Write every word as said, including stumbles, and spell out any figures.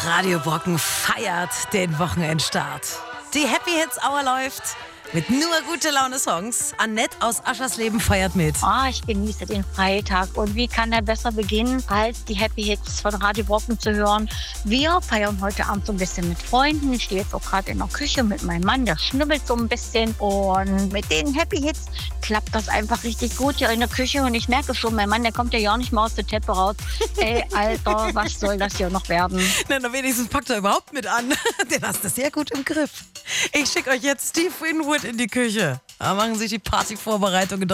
Radio Brocken feiert den Wochenendstart. Die Happy Hits Hour läuft mit nur gute Laune Songs. Annette aus Aschersleben feiert mit. Oh, ich genieße den Freitag. Und wie kann der besser beginnen, als die Happy Hits von Radio Brocken zu hören? Wir feiern heute Abend so ein bisschen mit Freunden. Ich stehe jetzt auch gerade in der Küche mit meinem Mann, der schnubbelt so ein bisschen. Und mit den Happy Hits klappt das einfach richtig gut hier in der Küche. Und ich merke schon, mein Mann, der kommt ja gar nicht mal aus der Teppe raus. Ey, Alter, was soll das hier noch werden? Na, na, wenigstens packt er überhaupt mit an. Den hast du sehr gut im Griff. Ich schicke euch jetzt Steve Winwood in die Küche. Da machen sich die Partyvorbereitungen